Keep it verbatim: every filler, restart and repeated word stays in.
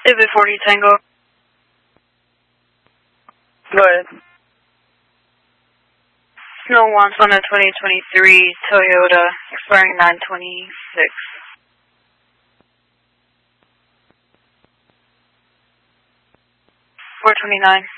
David forty Tango. Go ahead. No wants on a twenty twenty-three Toyota, expiring nine twenty-six. four twenty-nine.